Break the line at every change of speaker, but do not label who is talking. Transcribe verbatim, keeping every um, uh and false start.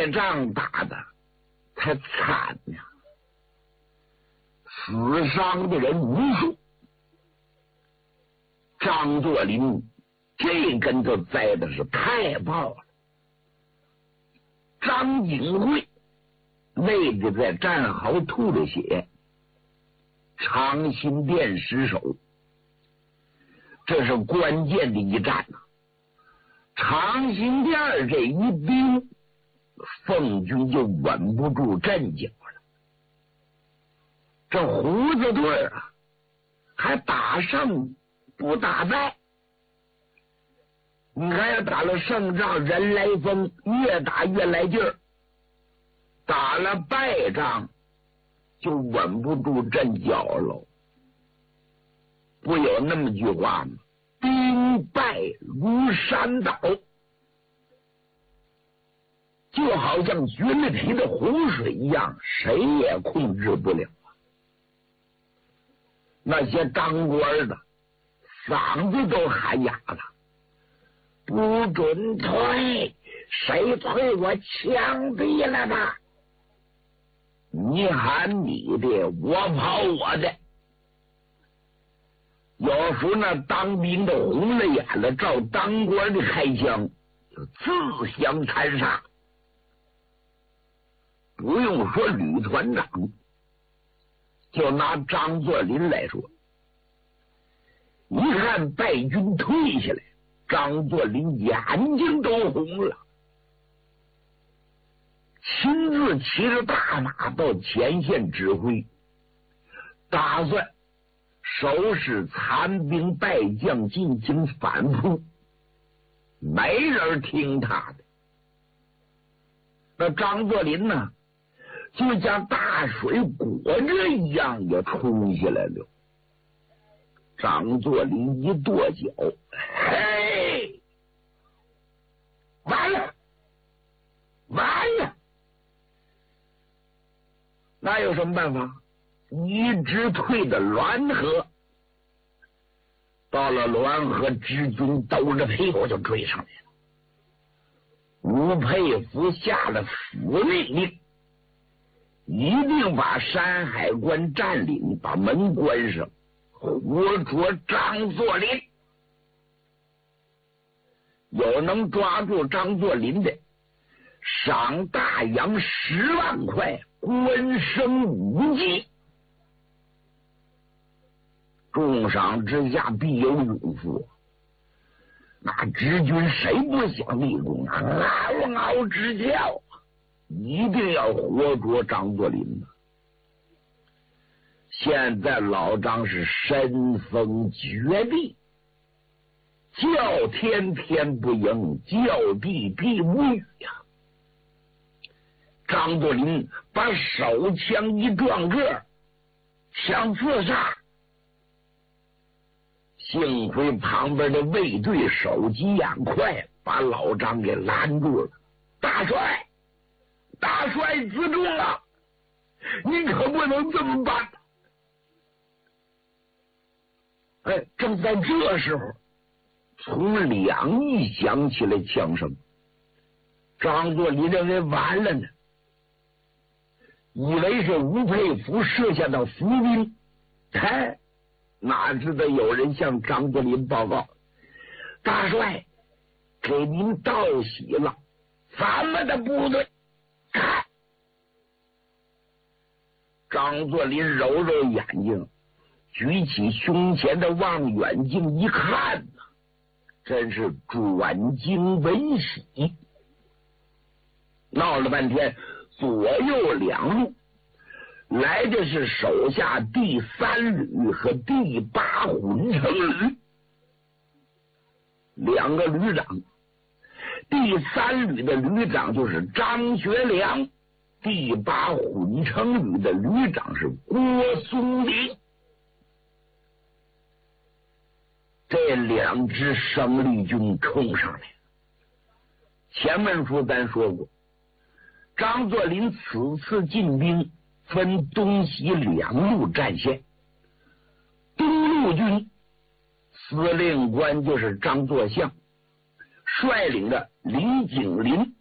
这仗打的太惨呀，死伤的人无数。张作霖这根头栽的是太爆了，张景惠累得在战壕吐着血，长辛店失守，这是关键的一战呐、啊。长辛店这一兵，奉军就稳不住阵脚了。这胡子队啊，还打胜不打败。你看要打了胜仗，人来疯，越打越来劲儿；打了败仗，就稳不住阵脚喽。不有那么句话吗？兵败如山倒，就好像局里的洪水一样，谁也控制不了。那些当官的嗓子都喊哑了，不准退，谁退我枪毙了吧！你喊你的，我跑我的。有时候那当兵的红了眼了，照当官的开枪，就自相残杀。不用说旅团长，就拿张作霖来说，一看败军退下来，张作霖眼睛都红了，亲自骑着大马到前线指挥，打算收拾残兵败将，进行反扑。没人听他的。那张作霖呢，就像大水裹着一样也冲下来了。张作霖一跺脚，嘿，完了，完了！那有什么办法？一直退到滦河，到了滦河，支军兜着屁股就追上来了。吴佩孚下了死命令，一定把山海关占领，把门关上，活捉张作霖。有能抓住张作霖的，赏大洋十万块，官升五级。重赏之下必有勇夫，那直军谁不想立功啊？嗷嗷直叫，一定要活捉张作霖啊！现在老张是身逢绝地，叫天天不应，叫地地无语呀、啊！张作霖把手枪一撞个，想自杀。幸亏旁边的卫队手疾眼快，把老张给拦住了。大帅，大帅自重啊！你可不能这么办。哎，正在这时候，从两翼响起了枪声。张作霖认为完了呢，以为是吴佩孚设下的伏兵。哎，哪知道有人向张作霖报告：大帅，给您道喜了，咱们的部队看。张作霖揉揉眼睛，举起胸前的望远镜一看呐，真是转惊为喜。闹了半天，左右两路来的是手下第三旅和第八混成旅，两个旅长。第三旅的旅长就是张学良，第八混成旅的旅长是郭松龄。这两支生力军冲上来。前文书咱说过，张作霖此次进兵分东西两路战线，东路军司令官就是张作相，率领着李景林